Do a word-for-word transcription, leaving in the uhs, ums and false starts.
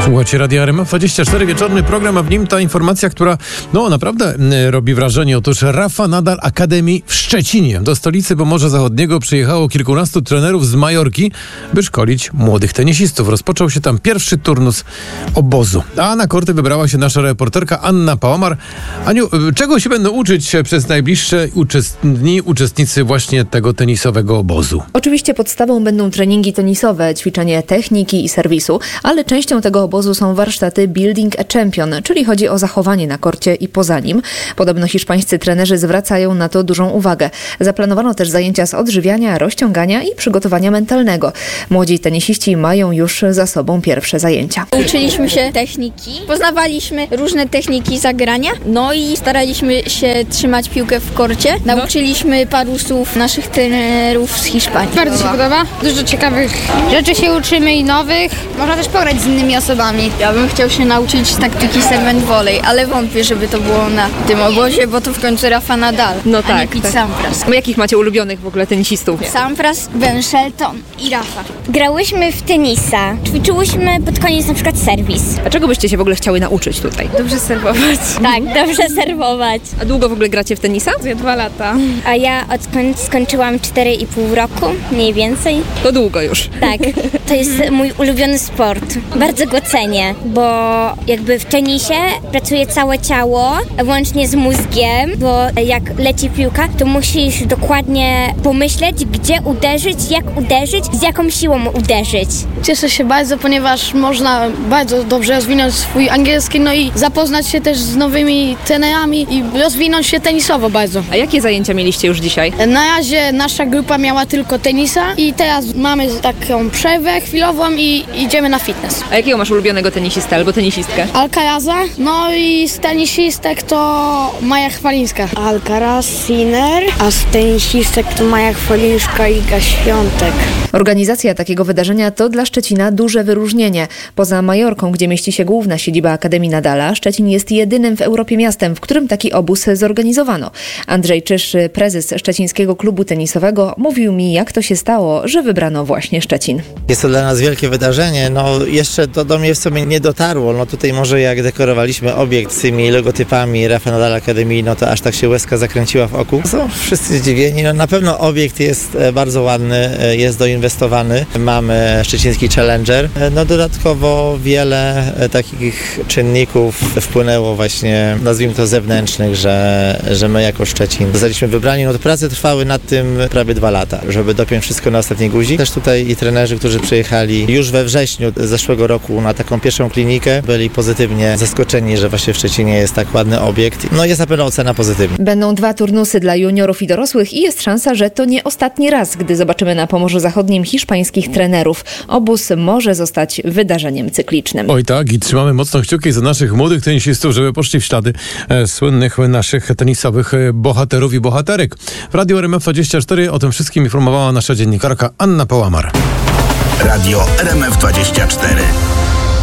Słuchajcie Radia R M F dwadzieścia cztery, wieczorny program, a w nim ta informacja, która no naprawdę y, robi wrażenie. Otóż Rafa Nadal Academy w Szczecinie. Do stolicy Pomorza Zachodniego przyjechało kilkunastu trenerów z Majorki, by szkolić młodych tenisistów. Rozpoczął się tam pierwszy turnus obozu. A na korty wybrała się nasza reporterka Anna Pałamar. Aniu, y, czego się będą uczyć przez najbliższe uczest- dni uczestnicy właśnie tego tenisowego obozu? Oczywiście podstawą będą treningi tenisowe, ćwiczenie techniki i serwisu, ale częścią tego obozu są warsztaty Building a Champion, czyli chodzi o zachowanie na korcie i poza nim. Podobno hiszpańscy trenerzy zwracają na to dużą uwagę. Zaplanowano też zajęcia z odżywiania, rozciągania i przygotowania mentalnego. Młodzi tenisiści mają już za sobą pierwsze zajęcia. Uczyliśmy się techniki, poznawaliśmy różne techniki zagrania, no i staraliśmy się trzymać piłkę w korcie. Nauczyliśmy paru słów naszych trenerów z Hiszpanii. Bardzo się podoba. Dużo ciekawych rzeczy się uczymy i nowych. Można też pograć z innymi osobami. Ja bym chciał się nauczyć taktyki serve volley, ale wątpię, żeby to było na tym obozie, bo to w końcu Rafa Nadal, no a tak, nie Pete tak. Sampras. Jakich macie ulubionych w ogóle tenisistów? Sampras, Ben Shelton i Rafa. Grałyśmy w tenisa, ćwiczyłyśmy pod koniec na przykład serwis. A czego byście się w ogóle chciały nauczyć tutaj? Dobrze serwować. Tak, dobrze serwować. A długo w ogóle gracie w tenisa? Ja dwa lata. A ja odkąd skończyłam cztery i pół roku, mniej więcej. To długo już. Tak, to jest mój ulubiony sport. Bardzo go cenię, bo jakby w tenisie pracuje całe ciało, łącznie z mózgiem, bo jak leci piłka, to musisz dokładnie pomyśleć, gdzie uderzyć, jak uderzyć, z jaką siłą uderzyć. Cieszę się bardzo, ponieważ można bardzo dobrze rozwinąć swój angielski, no i zapoznać się też z nowymi trenerami i rozwinąć się tenisowo bardzo. A jakie zajęcia mieliście już dzisiaj? Na razie nasza grupa miała tylko tenisa i teraz mamy taką przerwę chwilową i idziemy na fitness. A jakiego masz ulubionego tenisistę albo tenisistkę? Alcaraza, no i z tenisistek to Maja Chwalińska. Alcaraz, Sinner, a z tenisistek to Maja Chwalińska i Iga Świątek. Organizacja takiego wydarzenia to dla Szczecina duże wyróżnienie. Poza Majorką, gdzie mieści się główna siedziba Akademii Nadala, Szczecin jest jedynym w Europie miastem, w którym taki obóz zorganizowano. Andrzej Czysz, prezes Szczecińskiego Klubu Tenisowego, mówił mi, jak to się stało, że wybrano właśnie Szczecin. Jest to dla nas wielkie wydarzenie. No jeszcze to do mnie w sumie nie dotarło. No tutaj może jak dekorowaliśmy obiekt z tymi logotypami Rafa Nadal Academy, no to aż tak się łezka zakręciła w oku. Są wszyscy zdziwieni. No na pewno obiekt jest bardzo ładny, jest doinwestowany. Mamy szczeciński Challenger. No dodatkowo wiele takich czynników wpłynęło właśnie, nazwijmy to zewnętrznych, że, że my jako Szczecin zostaliśmy wybrani. No to prace trwały nad tym prawie dwa lata, żeby dopiąć wszystko na ostatni guzik. Też tutaj i trenerzy, którzy przyjechali już we wrześniu zeszłego roku na taką pierwszą klinikę, byli pozytywnie zaskoczeni, że właśnie w Szczecinie jest tak ładny obiekt. No jest na pewno ocena pozytywna. Będą dwa turnusy dla juniorów i dorosłych i jest szansa, że to nie ostatni raz, gdy zobaczymy na Pomorzu Zachodnim hiszpańskich trenerów. Obóz może zostać wydarzeniem cyklicznym. Oj tak, i trzymamy mocno kciuki za naszych młodych tenisistów, żeby poszli w ślady e, słynnych naszych tenisowych bohaterów i bohaterek. W Radiu R M F dwadzieścia cztery o tym wszystkim informowała nasza dziennikarka Anna Pałamar. Radio R M F dwadzieścia cztery.